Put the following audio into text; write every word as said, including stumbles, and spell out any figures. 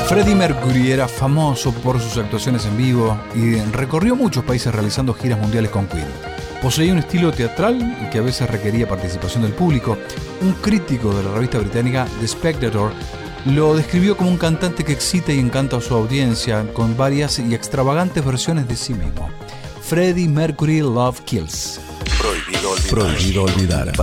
Freddie Mercury era famoso por sus actuaciones en vivo y recorrió muchos países realizando giras mundiales con Queen. Poseía un estilo teatral que a veces requería participación del público. Un crítico de la revista británica The Spectator lo describió como un cantante que excita y encanta a su audiencia con varias y extravagantes versiones de sí mismo. Freddie Mercury Love Kills. Prohibido olvidar. Prohibido olvidar.